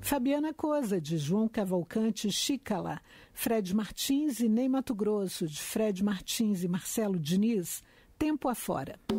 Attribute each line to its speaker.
Speaker 1: Fabiana Cosa, de João Cavalcante Chicala, Fred Martins e Ney Mato Grosso, de Fred Martins e Marcelo Diniz, Tempo Afora.